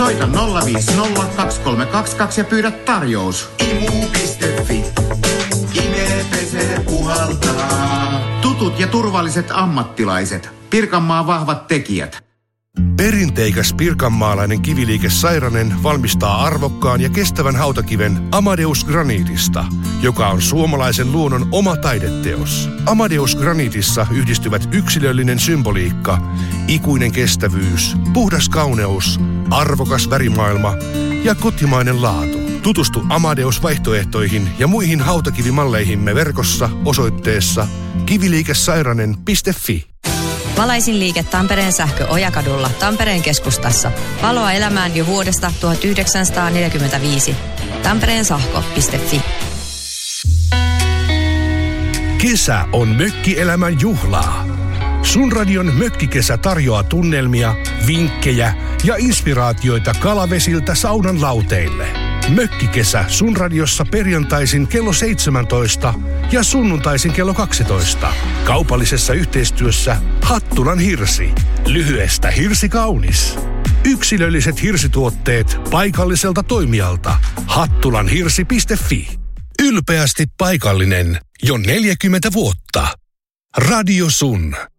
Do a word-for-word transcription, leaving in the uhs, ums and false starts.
Soita nolla viisi nolla kaksi kolme kaksi kaksi ja pyydä tarjous. Imu piste fi. Imee pesee puhaltaa. Tutut ja turvalliset ammattilaiset. Pirkanmaan vahvat tekijät. Perinteikäs pirkanmaalainen kiviliike Sairanen valmistaa arvokkaan ja kestävän hautakiven Amadeus Granitista, joka on suomalaisen luonnon oma taideteos. Amadeus Granitissa yhdistyvät yksilöllinen symboliikka, ikuinen kestävyys, puhdas kauneus, arvokas värimaailma ja kotimainen laatu. Tutustu Amadeus-vaihtoehtoihin ja muihin hautakivimalleihimme verkossa osoitteessa kiviliikesairanen piste fi. Valaisin liike Tampereen sähkö Ojakadulla Tampereen keskustassa. Valoa elämään jo vuodesta tuhatyhdeksänsataaneljäkymmentäviisi. Tampereen sähkö piste fi. Kesä on mökkielämän juhlaa. Sun radion Mökkikesä tarjoaa tunnelmia, vinkkejä ja inspiraatioita kalavesiltä saunan lauteille. Mökkikesä Sun radiossa perjantaisin kello seitsemäntoista ja sunnuntaisin kello kaksitoista. Kaupallisessa yhteistyössä Hattulan hirsi. Lyhyestä hirsi kaunis. Yksilölliset hirsituotteet paikalliselta toimijalta. hattulanhirsi piste fi. Ylpeästi paikallinen jo neljäkymmentä vuotta. Radio Sun.